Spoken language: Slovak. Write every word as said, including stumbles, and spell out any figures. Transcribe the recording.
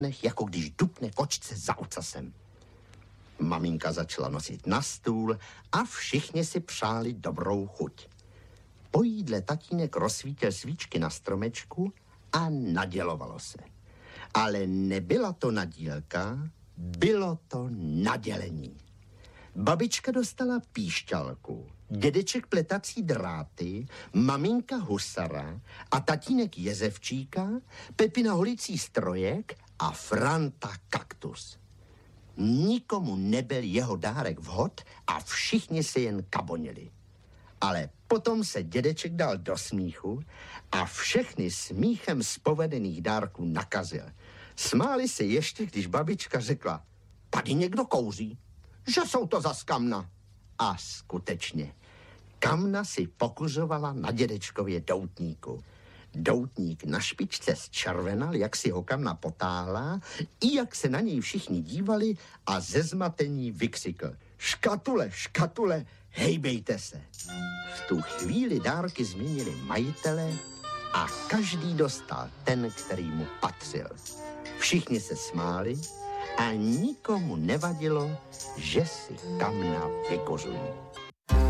jako když dupne kočce za ocasem. Maminka začala nosit na stůl a všichni si přáli dobrou chuť. Po jídle tatínek rozsvítil svíčky na stromečku a nadělovalo se. Ale nebyla to nadílka, bylo to nadělení. Babička dostala píšťalku, dědeček pletací dráty, maminka husara a tatínek jezevčíka, Pepina holicí strojek a Franta kaktus. Nikomu nebyl jeho dárek vhod a všichni se jen kabonili. Ale potom se dědeček dal do smíchu a všechny smíchem z povedených dárků nakazil. Smáli se ještě, když babička řekla, tady někdo kouří, že jsou to zas kamna. A skutečně, kamna si pokuřovala na dědečkově doutníku. Doutník na špičce zčervenal, jak si ho kamna potáhla, i jak se na něj všichni dívali a ze zmatení vykřikl. Škatule, škatule, hejbejte se. V tu chvíli dárky změnili majitele a každý dostal ten, který mu patřil. Všichni se smáli a nikomu nevadilo, že si kamna vykořují.